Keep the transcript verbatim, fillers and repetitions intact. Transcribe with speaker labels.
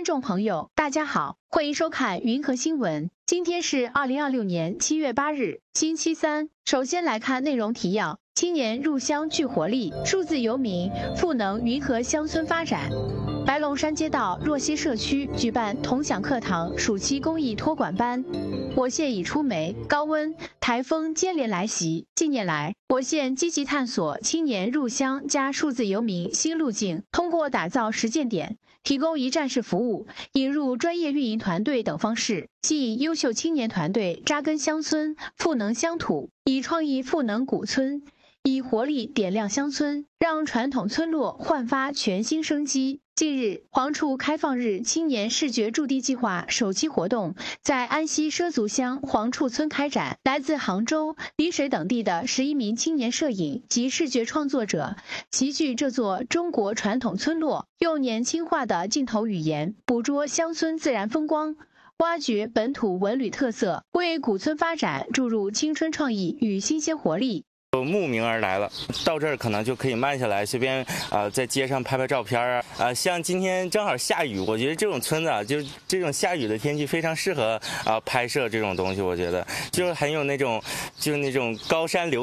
Speaker 1: 观众朋友，大家好，欢迎收看云和新闻。今天是二零二六年七月八日，星期三。首先来看内容提要：青年入乡聚活力，数字游民赋能云和乡村发展。白龙山街道若溪社区举办同享课堂暑期公益托管班。我县已出梅，高温、台风接连来袭。近年来，我县积极探索青年入乡加数字游民新路径，通过打造实践点、提供一站式服务、引入专业运营团队等方式，吸引优秀青年团队扎根乡村，赋能乡土，以创意赋能古村，以活力点亮乡村，让传统村落焕发全新生机。近日，黄处开放日青年视觉驻地计划首期活动在安溪畲族乡黄处村开展。来自杭州、丽水等地的十一名青年摄影及视觉创作者齐聚这座中国传统村落，用年轻化的镜头语言捕捉乡村自然风光，挖掘本土文旅特色，为古村发展注入青春创意与新鲜活力。
Speaker 2: 慕名而来了，到这儿可能就可以慢下来，随便啊、呃、在街上拍拍照片啊。啊、呃，像今天正好下雨，我觉得这种村子啊，就是这种下雨的天气非常适合啊、呃、拍摄这种东西。我觉得就是很有那种，就是那种高山流。